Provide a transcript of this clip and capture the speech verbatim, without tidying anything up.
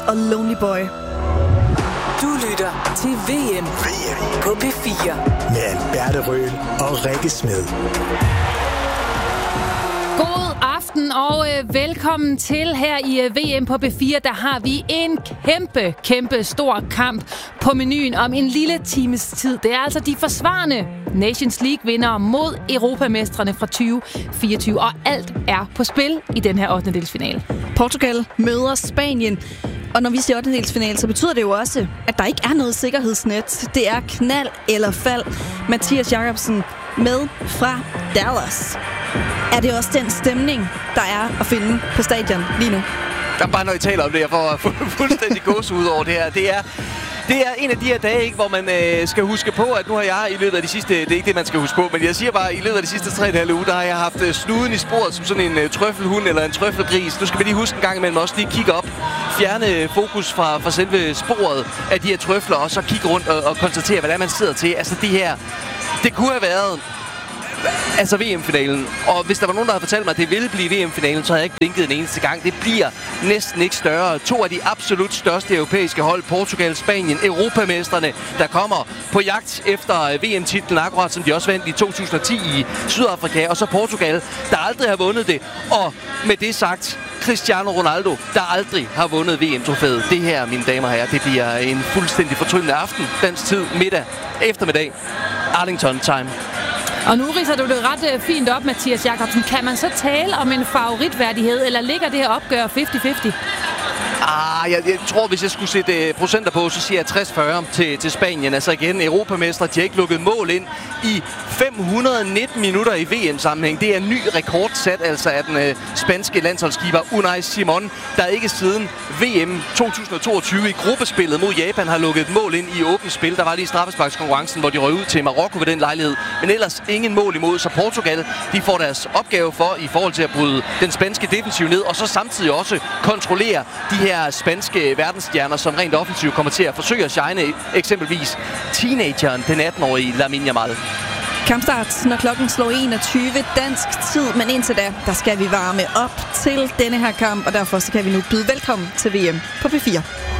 og Lonely Boy. Du lytter til V M, V M på P fire. Med Alberte Røhl og Rikke Smed. God aften og øh, velkommen til her i øh, V M på P fire. Der har vi en kæmpe, kæmpe stor kamp på menuen om en lille times tid. Det er altså de forsvarende Nations League-vindere mod europamestrene fra tyve fireogtyve. Og alt er på spil i den her ottendedelsfinale. Portugal møder Spanien. Og når vi siger ottendedelsfinale, så betyder det jo også, at der ikke er noget sikkerhedsnet. Det er knald eller fald. Mathias Jakobsen med fra Dallas. Er det også den stemning, der er at finde på stadion lige nu? Der er bare, når I taler om det, jeg får fuldstændig gåsehud over det her. Det er, det er en af de her dage, ikke, hvor man øh, skal huske på, at nu har jeg i løbet af de sidste... Det er ikke det, man skal huske på, men jeg siger bare, at i løbet af de sidste tre halve uge, der har jeg haft øh, snuden i sporet som sådan en øh, trøffelhund eller en trøffelgris. Nu skal vi lige huske en gang imellem også lige kigge op, fjerne fokus fra, fra selve sporet af de her trøfler, og så kigge rundt og, og konstatere, hvad det er, man sidder til. Altså det her... Det kunne have været... Altså V M-finalen. Og hvis der var nogen, der havde fortalt mig, at det ville blive V M-finalen, så havde jeg ikke blinket en eneste gang. Det bliver næsten ikke større. To af de absolut største europæiske hold, Portugal, Spanien, europamestrene, der kommer på jagt efter V M-titlen, akkurat som de også vandt i to tusind og ti i Sydafrika. Og så Portugal, der aldrig har vundet det. Og med det sagt, Cristiano Ronaldo, der aldrig har vundet V M-trofæet. Det her, mine damer og herrer, det bliver en fuldstændig fortryllende aften. Dansk tid, middag, eftermiddag, Arlington time. Og nu ridser du det ret fint op, Mathias Jakobsen. Kan man så tale om en favoritværdighed, eller ligger det her opgør halvtreds halvtreds? Ah, jeg, jeg tror, hvis jeg skulle sætte procenter på, så siger jeg tres fyrre til, til Spanien. Altså igen, europamestre, de har ikke lukket mål ind i fem hundrede og nitten minutter i V M-sammenhæng. Det er en ny rekord sat altså af den øh, spanske landsholdskeeper Unai Simon, der ikke siden V M to tusind og toogtyve i gruppespillet mod Japan har lukket et mål ind i åbent spil. Der var lige straffesparkskonkurrencen, hvor de røg ud til Marokko ved den lejlighed. Men ellers ingen mål imod, så Portugal, de får deres opgave for i forhold til at bryde den spanske defensiv ned, og så samtidig også kontrollere de her spanske verdensstjerner, som rent offensivt kommer til at forsøge at shine, eksempelvis teenageren, den atten-årige Lamine Yamal. Kampstart, når klokken slår enogtyve dansk tid, men indtil da, der skal vi varme op til denne her kamp, og derfor så kan vi nu byde velkommen til V M på P fire.